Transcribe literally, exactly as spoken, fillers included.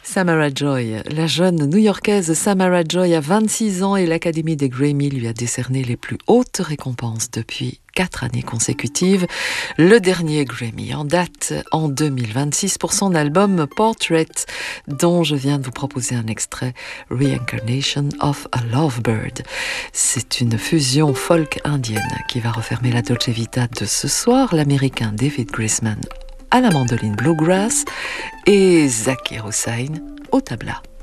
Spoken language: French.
Samara Joy, la jeune new-yorkaise Samara Joy a vingt-six ans et l'Académie des Grammy lui a décerné les plus hautes récompenses depuis quatre années consécutives. Le dernier Grammy en date en deux mille vingt-six pour son album Portrait, dont je viens de vous proposer un extrait, Reincarnation of a Lovebird. C'est une fusion folk indienne qui va refermer la Dolce Vita de ce soir, l'américain David Grisman à la mandoline bluegrass et Zakir Hussain au tabla.